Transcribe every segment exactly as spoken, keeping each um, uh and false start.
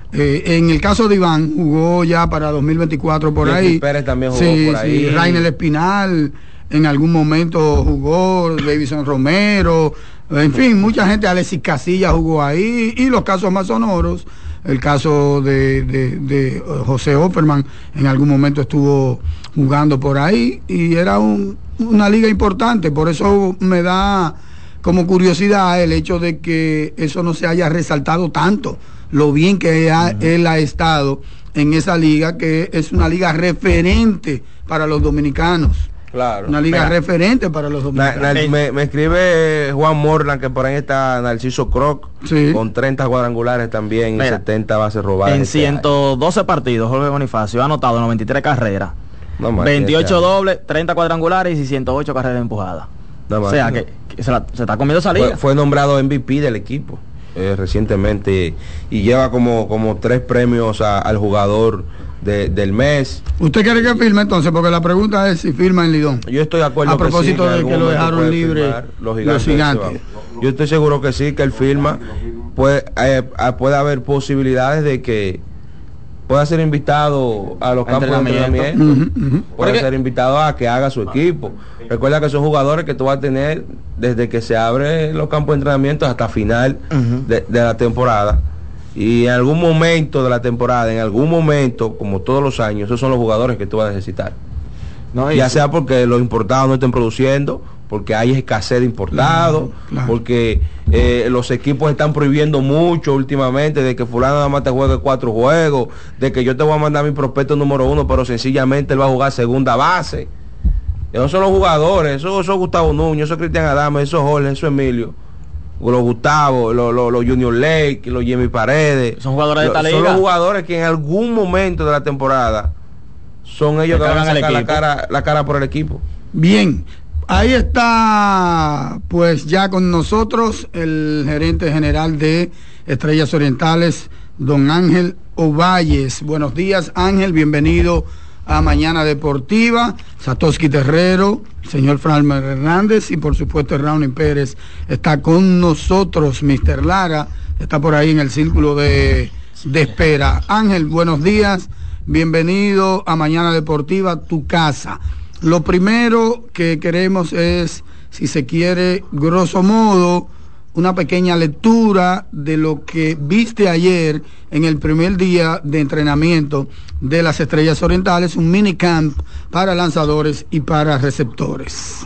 Eh, en el caso de Iván, jugó ya para dos mil veinticuatro por Jeffrey ahí. Pérez también jugó sí, por ahí. Sí, Rainer Espinal en algún momento jugó, Davison Romero, en fin, mucha gente, Alexis Casillas jugó ahí, y los casos más sonoros, el caso de, de, de José Offerman en algún momento estuvo jugando por ahí, y era un, una liga importante. Por eso me da como curiosidad el hecho de que eso no se haya resaltado tanto, lo bien que ha, uh-huh. él ha estado en esa liga, que es una liga referente para los dominicanos. Claro. Una liga Mira, referente para los dominicanos. Na, na, me, me escribe Juan Morland que por ahí está Narciso Croc, sí, con treinta cuadrangulares también. Mira, y setenta bases robadas. En ciento doce partidos, Jorge Bonifacio ha anotado noventa y tres carreras, no, man, veintiocho dobles, treinta cuadrangulares y ciento ocho carreras empujadas. No, o sea, que, que se, la, se está comiendo esa liga. Fue, fue nombrado M V P del equipo eh, recientemente, y lleva como, como tres premios a, al jugador De, del mes. ¿Usted quiere que firme entonces? Porque la pregunta es si firma en Lidón. Yo estoy de acuerdo. A propósito que sí, de que lo dejaron libre firmar, los gigantes. Los gigantes. Yo estoy seguro que sí, que él firma. Puede, eh, puede haber posibilidades de que pueda ser invitado a los campos de entrenamiento. Uh-huh, uh-huh. Puede ser invitado a que haga su equipo. Recuerda que son jugadores que tú vas a tener desde que se abren los campos de entrenamiento hasta final uh-huh. de, de la temporada. Y en algún momento de la temporada, en algún momento, como todos los años, esos son los jugadores que tú vas a necesitar. No, ya sea porque los importados no estén produciendo, porque hay escasez de importados, claro, claro. porque eh, los equipos están prohibiendo mucho últimamente, de que fulano nada más te juegue cuatro juegos, de que yo te voy a mandar mi prospecto número uno, pero sencillamente él va a jugar segunda base. Esos son los jugadores, eso es Gustavo Núñez, eso es Cristian Adames, eso es Jorge, eso es Emilio. Los Gustavo, los, los, los Junior Lake, los Jimmy Paredes, son jugadores de esta liga. Son los jugadores que en algún momento de la temporada son ellos que van a sacar la cara, la cara por el equipo. Bien, ahí está pues ya con nosotros el gerente general de Estrellas Orientales, don Ángel Ovalles. Buenos días, Ángel, bienvenido a Mañana Deportiva. Satoshi Terrero, señor Franmer Hernández y por supuesto Raúl Pérez está con nosotros. Mister Lara está por ahí en el círculo de, de espera. Ángel, buenos días, bienvenido a Mañana Deportiva, tu casa. Lo primero que queremos es, si se quiere, grosso modo, una pequeña lectura de lo que viste ayer en el primer día de entrenamiento de las Estrellas Orientales, un minicamp para lanzadores y para receptores.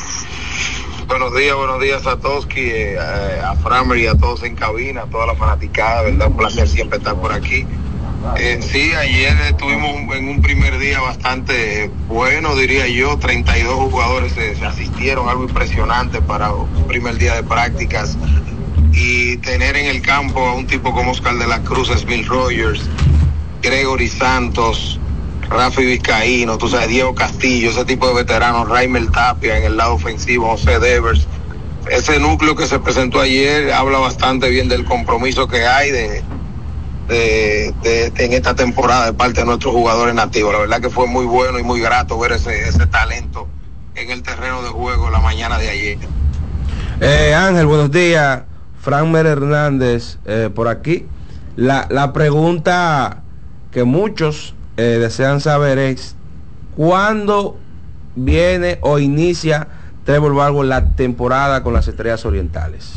Buenos días, buenos días Satoshi, eh, a Framer y a todos en cabina, a toda la fanaticada, verdad, un placer siempre estar por aquí. Eh, sí, ayer estuvimos en un primer día bastante bueno, diría yo, treinta y dos jugadores se, se asistieron, algo impresionante para un primer día de prácticas, y tener en el campo a un tipo como Oscar de la Cruz, Smith Rogers, Gregory Santos, Rafi Vizcaíno, tú sabes, Diego Castillo, ese tipo de veteranos, Raimel Tapia en el lado ofensivo, José Devers, ese núcleo que se presentó ayer habla bastante bien del compromiso que hay de De, de, de en esta temporada de parte de nuestros jugadores nativos. La verdad que fue muy bueno y muy grato ver ese, ese talento en el terreno de juego la mañana de ayer. Eh, Ángel, buenos días. Franmer Hernández eh, por aquí. La, la pregunta que muchos eh, desean saber es ¿cuándo viene o inicia Trevor Bauer la temporada con las Estrellas Orientales?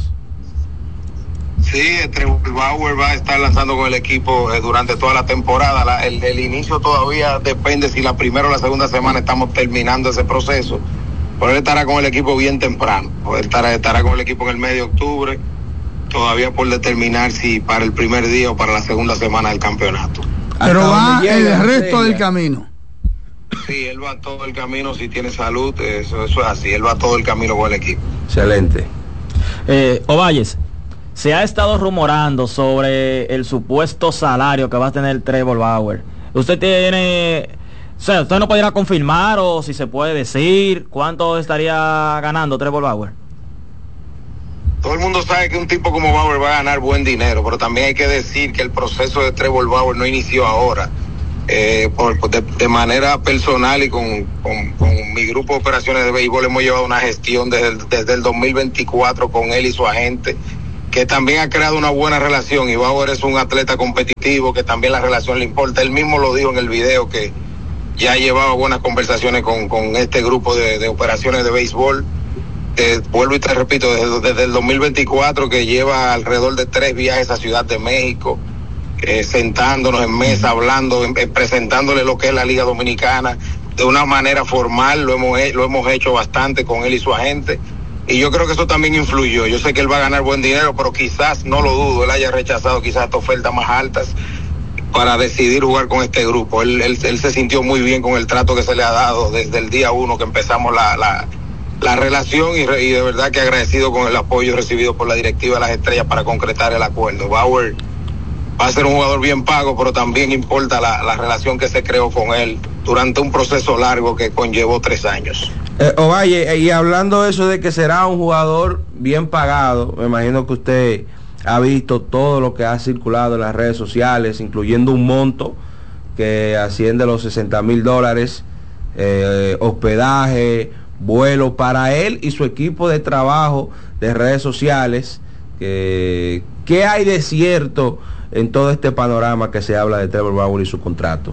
Sí, Trevor Bauer va a estar lanzando con el equipo eh, durante toda la temporada. La, el, el inicio todavía depende si la primera o la segunda semana estamos terminando ese proceso. Pero él estará con el equipo bien temprano. Él estará, estará con el equipo en el medio de octubre, todavía por determinar si para el primer día o para la segunda semana del campeonato. Pero va el resto del camino. Sí, él va todo el camino si tiene salud, eso, eso es así. Él va todo el camino con el equipo. Excelente. Eh, Ovalles, se ha estado rumorando sobre el supuesto salario que va a tener Trevor Bauer. ¿Usted tiene, o sea, usted no podría confirmar o si se puede decir cuánto estaría ganando Trevor Bauer? Todo el mundo sabe que un tipo como Bauer va a ganar buen dinero, pero también hay que decir que el proceso de Trevor Bauer no inició ahora. Eh, por, de, de manera personal y con, con, con mi grupo de operaciones de béisbol hemos llevado una gestión desde el, desde el dos mil veinticuatro con él y su agente, que también ha creado una buena relación, y Bauer es un atleta competitivo que también la relación le importa. Él mismo lo dijo en el video que ya llevaba buenas conversaciones con, con este grupo de, de operaciones de béisbol. Eh, vuelvo y te repito, desde, desde el dos mil veinticuatro que lleva alrededor de tres viajes a Ciudad de México, eh, sentándonos en mesa, hablando, eh, presentándole lo que es la Liga Dominicana de una manera formal. Lo hemos, lo hemos hecho bastante con él y su agente, y yo creo que eso también influyó. Yo sé que él va a ganar buen dinero, pero quizás, no lo dudo, él haya rechazado quizás estas ofertas más altas para decidir jugar con este grupo. Él, él, él se sintió muy bien con el trato que se le ha dado desde el día uno que empezamos la, la, la relación, y, y de verdad que agradecido con el apoyo recibido por la directiva de las Estrellas para concretar el acuerdo. Bauer va a ser un jugador bien pago, pero también importa la, la relación que se creó con él durante un proceso largo que conllevó tres años. Eh, Ovalle, y hablando de eso de que será un jugador bien pagado, me imagino que usted ha visto todo lo que ha circulado en las redes sociales, incluyendo un monto que asciende a los sesenta mil dólares, eh, hospedaje, vuelo para él y su equipo de trabajo de redes sociales. Eh, ¿Qué hay de cierto en todo este panorama que se habla de Trevor Bauer y su contrato?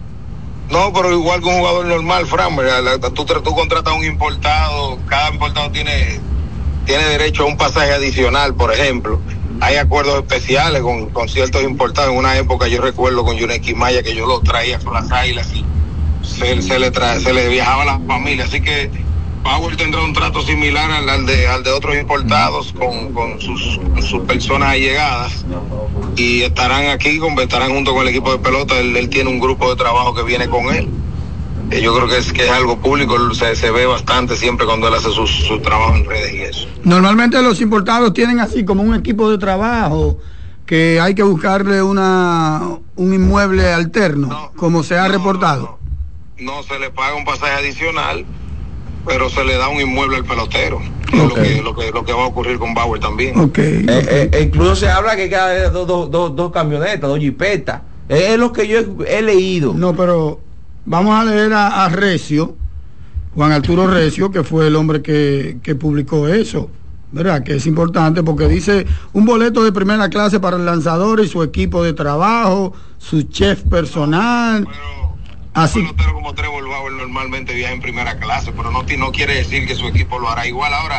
No, pero igual que un jugador normal, Fran, tú, tú contratas a un importado, cada importado tiene, tiene derecho a un pasaje adicional, por ejemplo. Hay acuerdos especiales con, con ciertos importados. En una época yo recuerdo con Yuneki Maya que yo lo traía con las Águilas y se, se, le trae, se le viajaba a la familia, así que Bauer tendrá un trato similar al, al, de, al de otros importados con, con, sus, con sus personas allegadas, y estarán aquí, estarán junto con el equipo de pelota. Él, él tiene un grupo de trabajo que viene con él. Eh, yo creo que es, que es algo público, se, se ve bastante siempre cuando él hace su, su trabajo en redes y eso. Normalmente los importados tienen así como un equipo de trabajo que hay que buscarle una un inmueble alterno, no, como se ha no, reportado. No, no, se le paga un pasaje adicional, pero se le da un inmueble al pelotero, que okay. es lo que, lo que lo que va a ocurrir con Bauer también. Okay, okay. Eh, eh, incluso se habla que cada dos do, do, do camionetas, dos jipetas. Es, es lo que yo he, he leído. No, pero vamos a leer a, a Recio, Juan Arturo Recio, que fue el hombre que, que publicó eso, ¿verdad? Que es importante porque dice un boleto de primera clase para el lanzador y su equipo de trabajo, su chef personal. Pero, así un pelotero como Trevor Bauer normalmente viaja en primera clase, pero no, no quiere decir que su equipo lo hará igual. Ahora,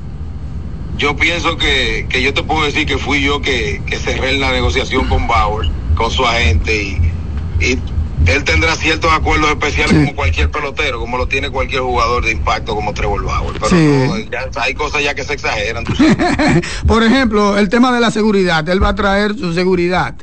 yo pienso que, que yo te puedo decir que fui yo que, que cerré la negociación con Bauer, con su agente, y, y él tendrá ciertos acuerdos especiales, sí, como cualquier pelotero, como lo tiene cualquier jugador de impacto como Trevor Bauer, pero sí, no, ya, hay cosas ya que se exageran, ¿tú sabes? Por ejemplo, el tema de la seguridad, él va a traer su seguridad.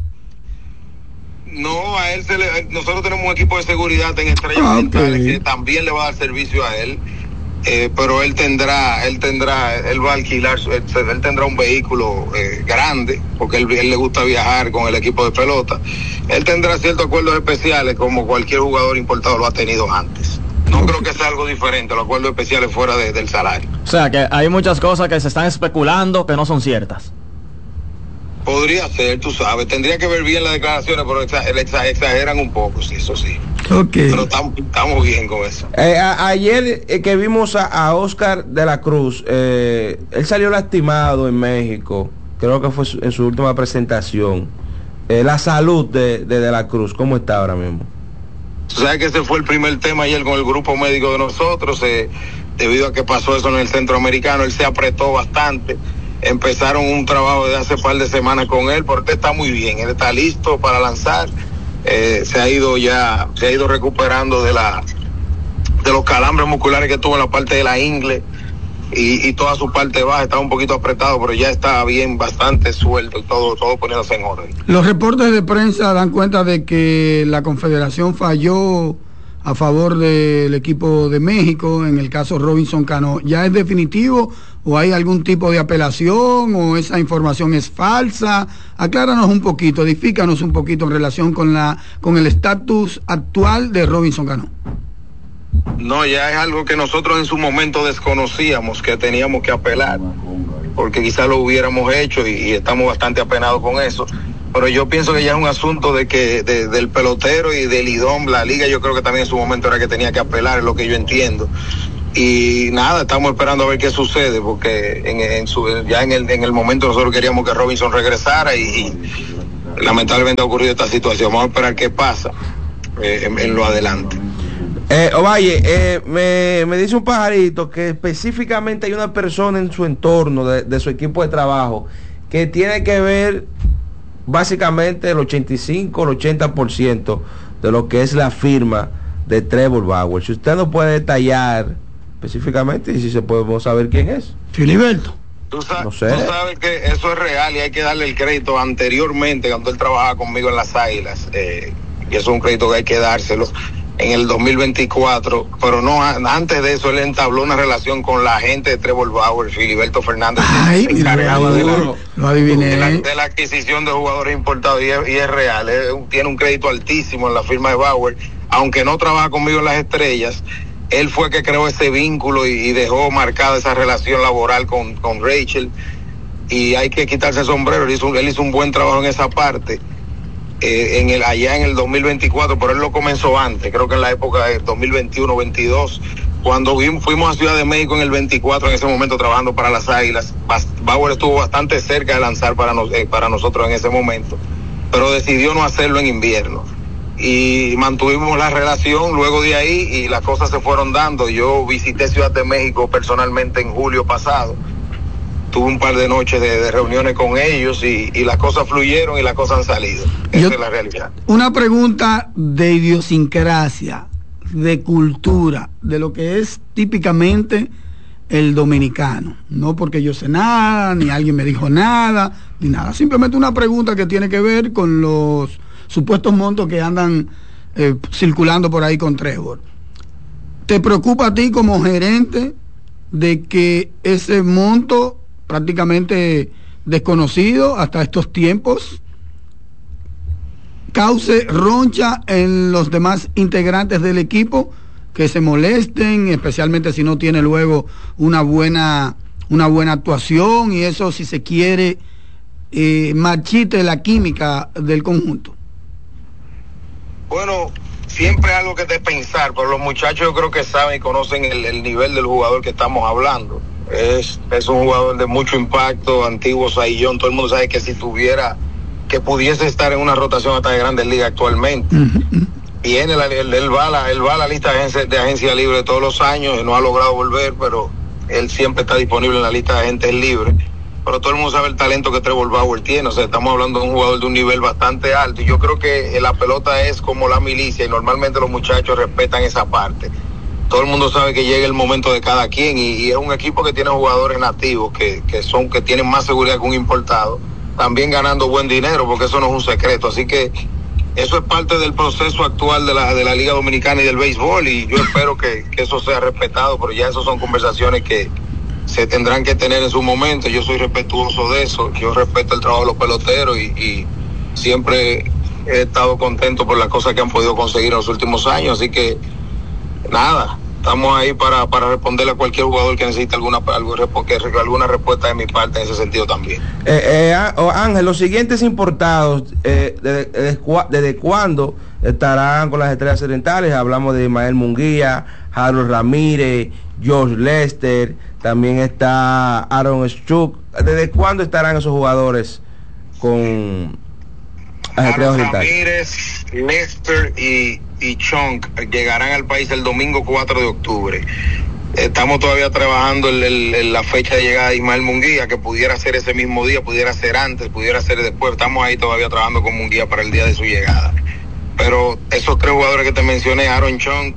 No, a él se le, nosotros tenemos un equipo de seguridad en Estrellas ah, Orientales okay. que también le va a dar servicio a él, eh, pero él tendrá, él tendrá, él va a alquilar, él, él tendrá un vehículo eh, grande, porque él, él le gusta viajar con el equipo de pelota. Él tendrá ciertos acuerdos especiales como cualquier jugador importado lo ha tenido antes. No okay. creo que sea algo diferente, los acuerdos especiales fuera de, del salario. O sea que hay muchas cosas que se están especulando que no son ciertas. Podría ser, tú sabes, tendría que ver bien las declaraciones, pero exageran un poco, sí, eso sí. Okay. Pero estamos, estamos bien con eso. Eh, a, ayer eh, que vimos a, a Oscar de la Cruz, eh, él salió lastimado en México, creo que fue su, en su última presentación. Eh, la salud de, de de la Cruz, ¿cómo está ahora mismo? Tú sabes que ese fue el primer tema ayer con el grupo médico de nosotros, eh, debido a que pasó eso en el centroamericano, él se apretó bastante. Empezaron un trabajo de hace un par de semanas con él, porque está muy bien, él está listo para lanzar, eh, se ha ido ya, se ha ido recuperando de la de los calambres musculares que tuvo en la parte de la ingle y, y toda su parte baja, estaba un poquito apretado, pero ya está bien, bastante suelto y todo, todo poniéndose en orden. Los reportes de prensa dan cuenta de que la Confederación falló a favor del equipo de México en el caso Robinson Cano. ¿Ya es definitivo o hay algún tipo de apelación o esa información es falsa? Acláranos un poquito, edifícanos un poquito en relación con la con el estatus actual de Robinson Cano. No, ya es algo que nosotros en su momento desconocíamos que teníamos que apelar, porque quizás lo hubiéramos hecho y, y estamos bastante apenados con eso. Pero yo pienso que ya es un asunto de que de, del pelotero y del I D O M, la liga, yo creo que también en su momento era que tenía que apelar, es lo que yo entiendo. y nada, estamos esperando a ver qué sucede, porque en, en su, ya en el, en el momento nosotros queríamos que Robinson regresara y, y lamentablemente ha ocurrido esta situación. Vamos a esperar qué pasa eh, en, en lo adelante. Eh, Ovalle, eh, me, me dice un pajarito que específicamente hay una persona en su entorno de, de su equipo de trabajo que tiene que ver básicamente el ochenta y cinco, el ochenta por ciento de lo que es la firma de Trevor Bauer. Si usted no puede detallar específicamente y si se puede saber quién es. Filiberto. Tú sabes, no sé. Tú sabes que eso es real y hay que darle el crédito anteriormente cuando él trabajaba conmigo en las Águilas, eh, y eso es un crédito que hay que dárselo en el dos mil veinticuatro, pero no, antes de eso él entabló una relación con la gente de Trevor Bauer, Filiberto Fernández. Ay, se encargaba de la, lo adiviné. De la, de la adquisición de jugadores importados, y es, y es real, es, tiene un crédito altísimo en la firma de Bauer, aunque no trabaja conmigo en las Estrellas. Él fue que creó ese vínculo y, y dejó marcada esa relación laboral con, con Rachel, y hay que quitarse el sombrero. Él hizo, él hizo un buen trabajo en esa parte. Eh, en el allá en el dos mil veinticuatro, pero él lo comenzó antes, creo que en la época de dos mil veintiuno, veintidós, cuando vimos, fuimos a Ciudad de México en el veinticuatro, en ese momento trabajando para las Águilas. Bauer estuvo bastante cerca de lanzar para, nos, eh, para nosotros en ese momento, pero decidió no hacerlo en invierno, y mantuvimos la relación luego de ahí, y las cosas se fueron dando. Yo visité Ciudad de México personalmente en julio pasado, tuve un par de noches de, de reuniones con ellos, y, y las cosas fluyeron y las cosas han salido. Esa Yo, es la realidad. Una pregunta de idiosincrasia, de cultura, de lo que es típicamente el dominicano. No porque yo sé nada, ni alguien me dijo nada, ni nada. Simplemente una pregunta que tiene que ver con los supuestos montos que andan eh, circulando por ahí con Trevor. ¿Te preocupa a ti como gerente de que ese monto prácticamente desconocido hasta estos tiempos cause roncha en los demás integrantes del equipo, que se molesten, especialmente si no tiene luego una buena una buena actuación, y eso, si se quiere, eh, marchite la química del conjunto? Bueno, siempre algo que te pensar, pero los muchachos yo creo que saben y conocen el, el nivel del jugador que estamos hablando. Es, es un jugador de mucho impacto, antiguo saillón. Todo el mundo sabe que si tuviera, que pudiese estar en una rotación hasta de Grandes Ligas actualmente. Uh-huh. Viene, la, él, él, va a la, él va a la lista de agencia, de agencia libre todos los años, y no ha logrado volver, pero él siempre está disponible en la lista de agentes libres. Pero todo el mundo sabe el talento que Trevor Bauer tiene. O sea, estamos hablando de un jugador de un nivel bastante alto, y yo creo que la pelota es como la milicia, y normalmente los muchachos respetan esa parte. Todo el mundo sabe que llega el momento de cada quien, y, y es un equipo que tiene jugadores nativos que, que son que tienen más seguridad que un importado, también ganando buen dinero, porque eso no es un secreto. Así que eso es parte del proceso actual de la de la Liga Dominicana y del béisbol, y yo espero que, que eso sea respetado, pero ya eso son conversaciones que se tendrán que tener en su momento. Yo soy respetuoso de eso, yo respeto el trabajo de los peloteros, y, y siempre he estado contento por las cosas que han podido conseguir en los últimos años. Así que nada, estamos ahí para, para responderle a cualquier jugador que necesite alguna, algo, alguna respuesta de mi parte en ese sentido también. Eh, eh, Ángel, los siguientes importados, eh, ¿desde, desde, desde cuándo estarán con las Estrellas Orientales? Hablamos de Ismael Munguía, Harold Ramírez, George Lester, también está Aaron Schuch. ¿Desde cuándo estarán esos jugadores con las Estrellas Orientales? Ramírez, Lester y y Chunk llegarán al país el domingo cuatro de octubre. Estamos todavía trabajando en, el, en la fecha de llegada de Ismael Munguía, que pudiera ser ese mismo día, pudiera ser antes, pudiera ser después. Estamos ahí todavía trabajando con Munguía para el día de su llegada. Pero esos tres jugadores que te mencioné, Aaron Chunk,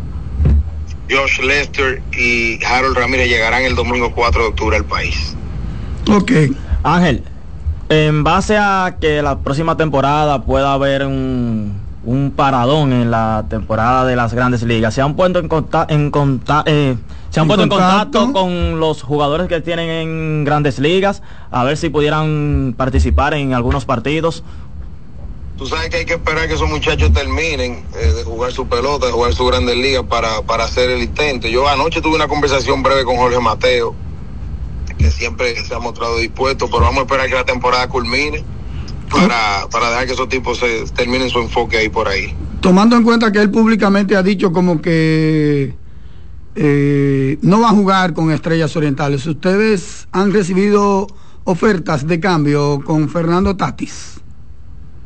Josh Lester y Harold Ramírez, llegarán el domingo cuatro de octubre al país. Ok. Ángel, en base a que la próxima temporada pueda haber un un paradón en la temporada de las Grandes Ligas, se han puesto en contacto en conta eh, se han ¿En puesto contacto? en contacto con los jugadores que tienen en Grandes Ligas, a ver si pudieran participar en algunos partidos. Tú sabes que hay que esperar que esos muchachos terminen eh, de jugar su pelota, de jugar su Grandes Ligas para, para hacer el intento. Yo anoche tuve una conversación breve con Jorge Mateo, que siempre se ha mostrado dispuesto, pero vamos a esperar que la temporada culmine para, para dejar que esos tipos se terminen su enfoque ahí por ahí. Tomando en cuenta que él públicamente ha dicho como que eh, no va a jugar con Estrellas Orientales. ¿Ustedes han recibido ofertas de cambio con Fernando Tatis?